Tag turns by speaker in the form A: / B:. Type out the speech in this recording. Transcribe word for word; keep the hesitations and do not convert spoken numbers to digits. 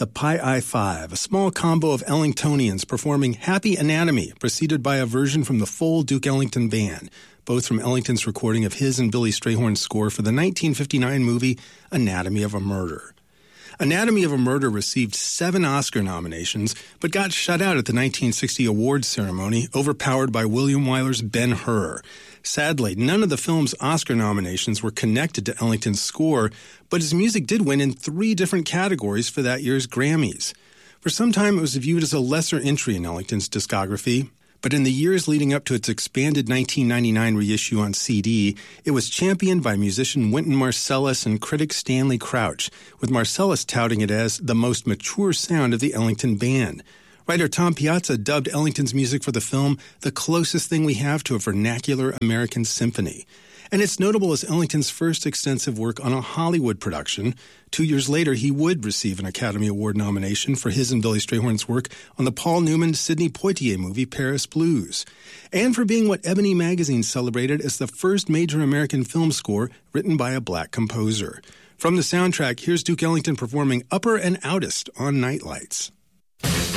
A: the Pi I five, a small combo of Ellingtonians performing Happy Anatomy, preceded by a version from the full Duke Ellington Band, both from Ellington's recording of his and Billy Strayhorn's score for the nineteen fifty-nine movie Anatomy of a Murder. Anatomy of a Murder received seven Oscar nominations, but got shut out at the nineteen sixty awards ceremony, overpowered by William Wyler's Ben-Hur. Sadly, none of the film's Oscar nominations were connected to Ellington's score, but his music did win in three different categories for that year's Grammys. For some time, it was viewed as a lesser entry in Ellington's discography, but in the years leading up to its expanded nineteen ninety-nine reissue on C D, it was championed by musician Wynton Marsalis and critic Stanley Crouch, with Marsalis touting it as the most mature sound of the Ellington Band. Writer Tom Piazza dubbed Ellington's music for the film the closest thing we have to a vernacular American symphony. And it's notable as Ellington's first extensive work on a Hollywood production. Two years later, he would receive an Academy Award nomination for his and Billy Strayhorn's work on the Paul Newman-Sidney Poitier movie Paris Blues, and for being what Ebony magazine celebrated as the first major American film score written by a black composer. From the soundtrack, here's Duke Ellington performing Upper and Outest on Night Lights.